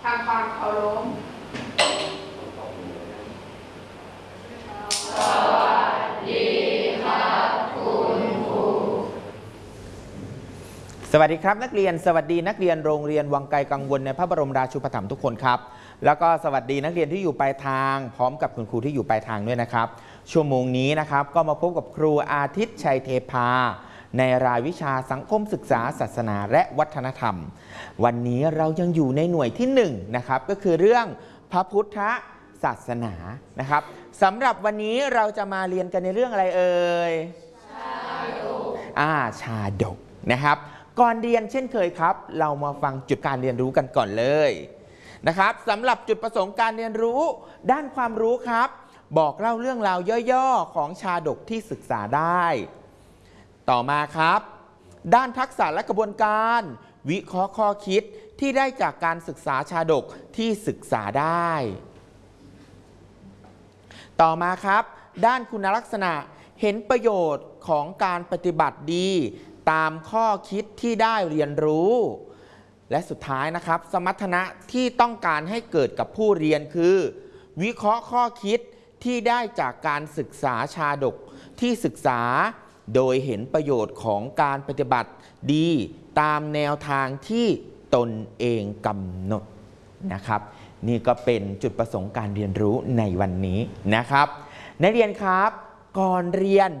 ทำความเคารพสวัสดีครับคุณครูสวัสดีครับนักเรียนสวัสดีนักเรียนโรงเรียนวังไกลกังวลในพระบรมราชูปถัมภ์ทุกคนครับแล้วก็สวัสดีนักเรียนที่อยู่ปลายทางพร้อมกับคุณครูที่อยู่ปลายทางด้วยนะครับชั่วโมงนี้นะครับก็มาพบกับครูอาทิตย์ชัยเทพาในรายวิชาสังคมศึกษาศาสนาและวัฒนธรรมวันนี้เรายังอยู่ในหน่วยที่1นะครับก็คือเรื่องพระพุทธศาสนานะครับสำหรับวันนี้เราจะมาเรียนกันในเรื่องอะไรเอ่ยชาดกนะครับก่อนเรียนเช่นเคยครับเรามาฟังจุดการเรียนรู้กันก่อนเลยนะครับสำหรับจุดประสงค์การเรียนรู้ด้านความรู้ครับบอกเล่าเรื่องราวย่อๆของชาดกที่ศึกษาได้ต่อมาครับด้านทักษะและกระบวนการวิเคราะห์ข้อคิดที่ได้จากการศึกษาชาดกที่ศึกษาได้ต่อมาครับด้านคุณลักษณะเห็นประโยชน์ของการปฏิบัติดีตามข้อคิดที่ได้เรียนรู้และสุดท้ายนะครับสมรรถนะที่ต้องการให้เกิดกับผู้เรียนคือวิเคราะห์ข้อคิดที่ได้จากการศึกษาชาดกที่ศึกษาโดยเห็นประโยชน์ของการปฏิบัติดีตามแนวทางที่ตนเองกำหนดนะครับนี่ก็เป็นจุดประสงค์การเรียนรู้ในวันนี้นะครับนักเรียนครับก่อนเรียน